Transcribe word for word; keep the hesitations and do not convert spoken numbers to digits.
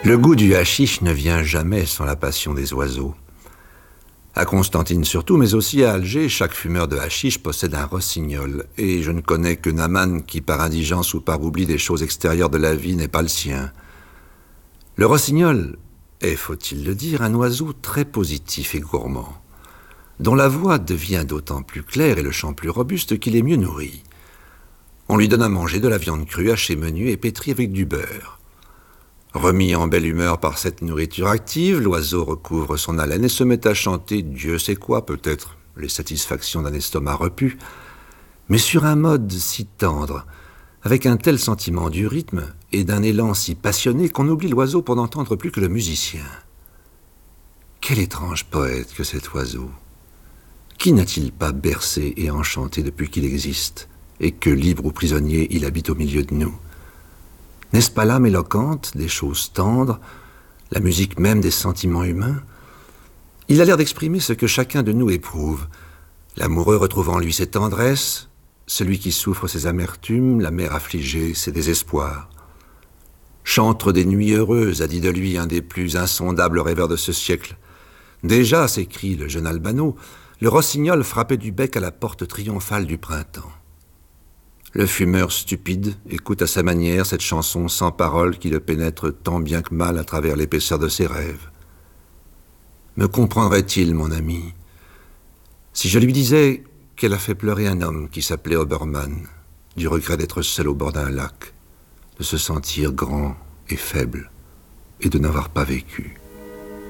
Le goût du hashish ne vient jamais sans la passion des oiseaux. À Constantine surtout, mais aussi à Alger, chaque fumeur de hashish possède un rossignol, et je ne connais que Naman qui, par indigence ou par oubli des choses extérieures de la vie, n'est pas le sien. Le rossignol est, faut-il le dire, un oiseau très positif et gourmand, dont la voix devient d'autant plus claire et le chant plus robuste qu'il est mieux nourri. On lui donne à manger de la viande crue hachée menue et pétrie avec du beurre. Remis en belle humeur par cette nourriture active, l'oiseau recouvre son haleine et se met à chanter Dieu sait quoi, peut-être les satisfactions d'un estomac repu, mais sur un mode si tendre, avec un tel sentiment du rythme et d'un élan si passionné qu'on oublie l'oiseau pour n'entendre plus que le musicien. Quel étrange poète que cet oiseau! Qui n'a-t-il pas bercé et enchanté depuis qu'il existe, et que, libre ou prisonnier, il habite au milieu de nous? N'est-ce pas l'âme éloquente des choses tendres, la musique même des sentiments humains? Il a l'air d'exprimer ce que chacun de nous éprouve. L'amoureux retrouve en lui ses tendresses, celui qui souffre ses amertumes, la mère affligée ses désespoirs. Chantre des nuits heureuses, a dit de lui un des plus insondables rêveurs de ce siècle. Déjà, s'écrie le jeune Albano, le rossignol frappait du bec à la porte triomphale du printemps. Le fumeur stupide écoute à sa manière cette chanson sans parole qui le pénètre tant bien que mal à travers l'épaisseur de ses rêves. Me comprendrait-il, mon ami, si je lui disais qu'elle a fait pleurer un homme qui s'appelait Obermann, du regret d'être seul au bord d'un lac, de se sentir grand et faible et de n'avoir pas vécu?